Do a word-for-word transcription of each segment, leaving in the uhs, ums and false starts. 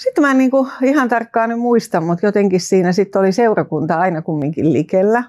sitten mä en niin kuin ihan tarkkaan nyt muista, mutta jotenkin siinä sitten oli seurakunta aina kumminkin likellä.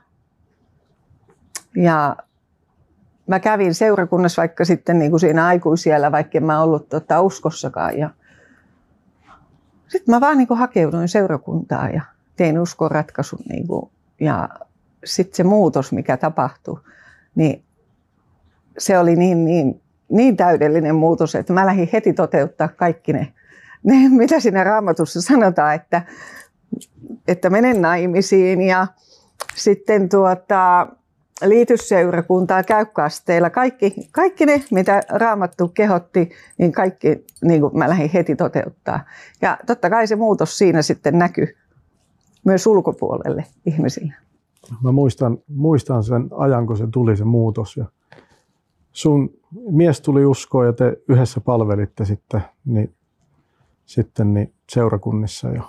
Ja mä kävin seurakunnassa vaikka sitten niin kuin siinä aikuisiällä, vaikka en mä ollut tota, uskossakaan. Ja sitten mä vaan niin kuin hakeuduin seurakuntaan ja tein uskonratkaisun. Niin kuin, ja sitten se muutos, mikä tapahtui, niin se oli niin, niin, niin täydellinen muutos, että mä lähdin heti toteuttaa kaikki ne, ne mitä siinä Raamatussa sanotaan, että, että menen naimisiin ja sitten tuota, liity seurakuntaan, käy kasteilla. Kaikki, kaikki ne, mitä Raamattu kehotti, niin kaikki niin kuin mä lähdin heti toteuttaa. Ja totta kai se muutos siinä sitten näkyi myös ulkopuolelle ihmisille. Mä muistan, muistan sen ajan, kun se tuli se muutos. Ja sun mies tuli uskoon ja te yhdessä palvelitte sitten, niin, sitten niin seurakunnissa. Ja,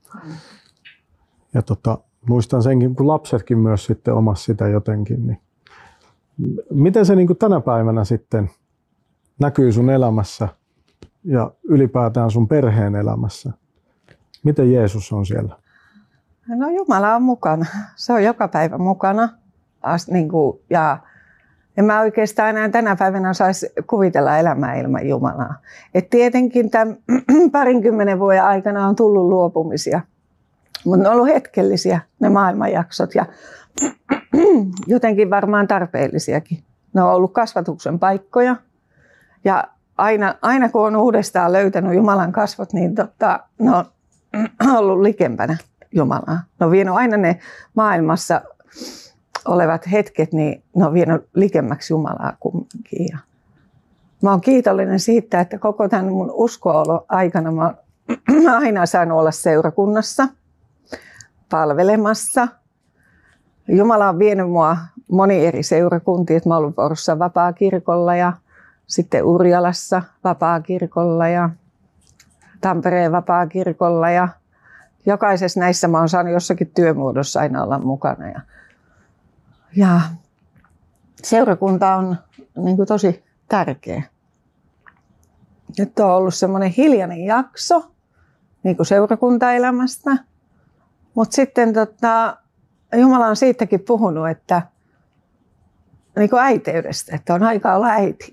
ja tota, muistan senkin, kun lapsetkin myös sitten omasi sitä jotenkin. Niin. Miten se niin kuin tänä päivänä sitten näkyy sun elämässä ja ylipäätään sun perheen elämässä? Miten Jeesus on siellä? No Jumala on mukana. Se on joka päivä mukana. Ja en mä oikeastaan enää tänä päivänä saisi kuvitella elämää ilman Jumalaa. Et tietenkin tämän parinkymmenen vuoden aikana on tullut luopumisia. Mutta ne on ollut hetkellisiä ne maailmanjaksot ja jotenkin varmaan tarpeellisiakin. Ne on ollut kasvatuksen paikkoja. Ja aina, aina kun on uudestaan löytänyt Jumalan kasvot, niin tota, ne on ollut likempänä Jumalaa. Ne on vienyt aina ne maailmassa olevat hetket, niin ne on vienyt likemmäksi Jumalaa kumminkin. Ja mä oon kiitollinen siitä, että koko tämän mun usko-olon aikana mä oon aina saanut olla seurakunnassa, palvelemassa. Jumala on vienyt mua moni eri seurakuntiin. Mä oon ollut Forssa Vapaakirkolla ja sitten Urjalassa Vapaakirkolla ja Tampereen Vapaakirkolla. Ja jokaisessa näissä mä oon saanut jossakin työmuodossa aina olla mukana. Ja, ja seurakunta on niin kuin tosi tärkeä. Nyt on ollut semmoinen hiljainen jakso niin kuin seurakuntaelämästä. Mutta sitten tota, Jumala on siitäkin puhunut, että niin kuin äiteydestä, että on aika olla äiti.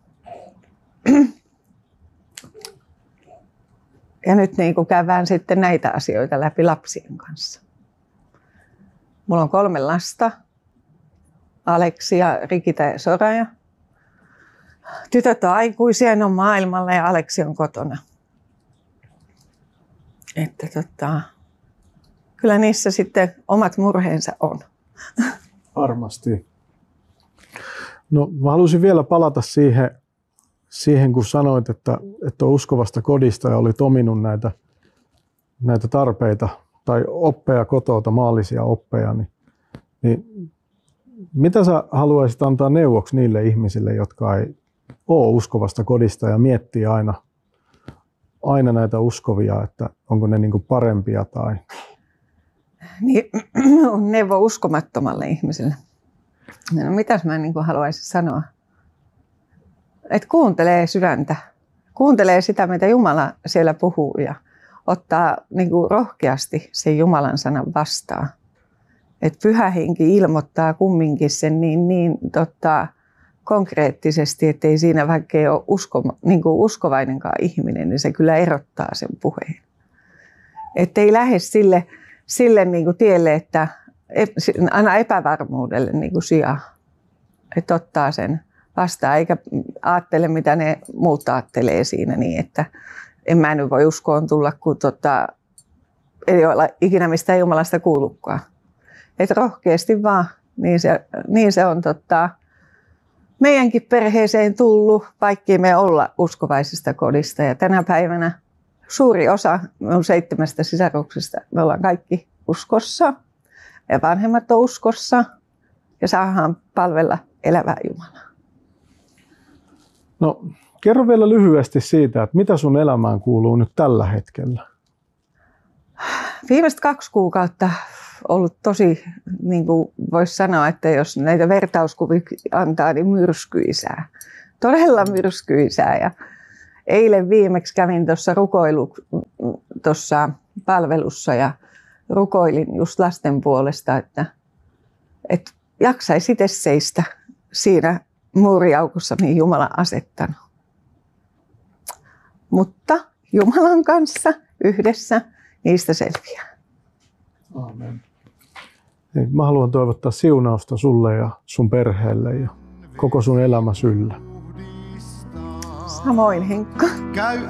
Ja nyt niin kuin käydään sitten näitä asioita läpi lapsien kanssa. Mulla on kolme lasta, Aleksia, Rikita ja Soraja. Tytöt on aikuisia, ne on maailmalla ja Aleksi on kotona. Että tota, kyllä niissä sitten omat murheensa on. Varmasti. No, mä haluaisin vielä palata siihen, siihen kun sanoit, että, että on uskovasta kodista ja olit ominut näitä, näitä tarpeita tai oppeja kotota, maallisia oppeja. Niin, niin mitä sä haluaisit antaa neuvoksi niille ihmisille, jotka ei ole uskovasta kodista ja miettii aina, aina näitä uskovia, että onko ne niin kuin parempia tai... Niin, neuvo uskomattomalle ihmiselle. No, mitäs mä niin kuin haluaisin sanoa? Että kuuntelee sydäntä. Kuuntelee sitä, mitä Jumala siellä puhuu ja ottaa niin kuin rohkeasti sen Jumalan sanan vastaan. Että Pyhä Henki ilmoittaa kumminkin sen niin, niin tota, konkreettisesti, että ei siinä vaikka ei ole usko, niin kuin uskovainenkaan ihminen, niin se kyllä erottaa sen puheen. Että ei lähde sille, sille niin kuin tielle, että aina epävarmuudelle niin kuin sijaa. Että ottaa sen vastaan, eikä ajattele, mitä ne muut ajattelee siinä, niin että en mä nyt voi uskoon tulla, kun tota, ei ole ikinä mistään Jumalasta kuullutkaan. Että rohkeasti vaan, niin se, niin se on tota, meidänkin perheeseen tullut, vaikka me olla uskovaisesta kodista. Ja tänä päivänä suuri osa minun seitsemästä sisaruksesta, me ollaan kaikki uskossa ja vanhemmat on uskossa ja saadaan palvella elävää Jumalaa. No, kerro vielä lyhyesti siitä, että mitä sun elämään kuuluu nyt tällä hetkellä? Viimeiset kaksi kuukautta ollut tosi, niin kuin voisi sanoa, että jos näitä vertauskuvia antaa, niin myrskyisää. Todella myrskyisää. Ja eilen viimeksi kävin tuossa rukoilu, tuossa palvelussa ja rukoilin just lasten puolesta, että, että jaksaisi itse seistä siinä muuriaukussa, mihin Jumala on asettanut. Mutta Jumalan kanssa yhdessä niistä selviää. Aamen. Mä haluan toivottaa siunausta sulle ja sun perheelle ja koko sun elämäsi yllä. Samoin, Henkka.